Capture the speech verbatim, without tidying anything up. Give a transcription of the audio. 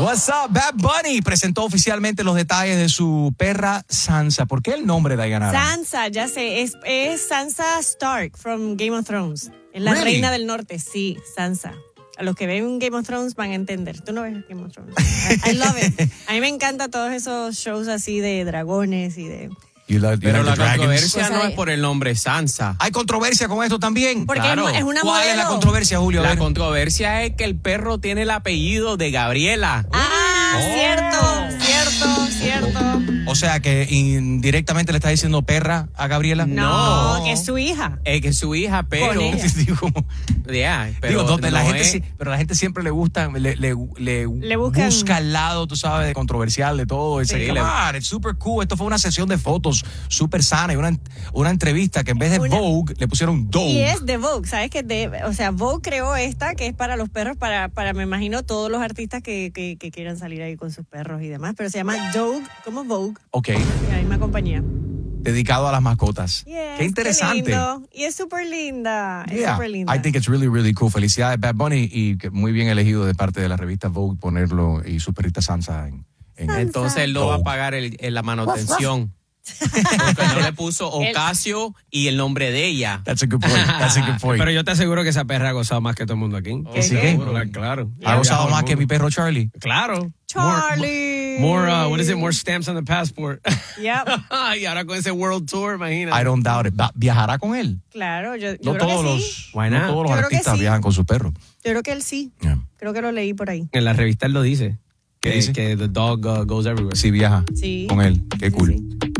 What's up? Bad Bunny presentó oficialmente los detalles de su perra Sansa. ¿Por qué el nombre, Dayanara? Sansa, ya sé, es, es Sansa Stark from Game of Thrones. Es la Really? reina del norte, sí, Sansa. A los que ven Game of Thrones van a entender. Tú no ves Game of Thrones. I, I love it. A mí me encantan todos esos shows así de dragones y de... You love, you Pero like la the dragons? controversia Pues no hay- es por el nombre Sansa. Hay controversia con esto también. Porque Claro. es, es una ¿Cuál modelo. es la controversia, Julio? A La ver. controversia es que el perro tiene el apellido de Gabriela. Ah, Oh. cierto, cierto, cierto. O sea, que indirectamente le está diciendo perra a Gabriela. No, No. que es su hija. Es que es su hija, pero... Con ella. Digo, Yeah, pero digo, donde la no gente es- sí- pero la gente siempre le gusta, le, le, le, Le buscan- busca el lado, tú sabes, de controversial de todo. Dice, Sí, come le- on, it's super cool. Esto fue una sesión de fotos súper sana y una, una entrevista que en vez de Una- Vogue le pusieron Dog. Y es de Vogue, ¿sabes? Que de, o sea, Vogue creó esta que es para los perros, para, para me imagino, todos los artistas que, que, que quieran salir ahí con sus perros y demás. Pero se llama Dog, como Vogue, Ok, la misma compañía. dedicado a las mascotas. Yes, Qué interesante. lindo. Y es súper linda. Es Yeah, súper linda. I think it's really, really cool. Felicidades, Bad Bunny, y que muy bien elegido de parte de la revista Vogue ponerlo y su perrita Sansa en, en Sansa. Entonces él no va a pagar el, el- la manutención. Porque no le puso Ocasio y el nombre de ella. That's a good point. That's a good point. Pero yo te aseguro que esa perra ha gozado más que todo el mundo aquí. ¿Que sí, qué? Claro, claro. ha gozado más que mi perro Charlie. Claro. Charlie. More, more, uh, what is it? More stamps on the passport. Yep. Y ahora con ese world tour, imagínate. I don't doubt it. Va- ¿Viajará con él? Claro, yo, yo No creo todos que los, sí. Why no not? todos los Yo creo que artistas sí. viajan con sus perros. Yo creo que él sí. Yeah. Creo que lo leí por ahí. En la revista él lo dice. ¿Qué que, dice? Que the dog uh, goes everywhere. Sí, viaja Sí. con él. Qué Sí, cool. sí.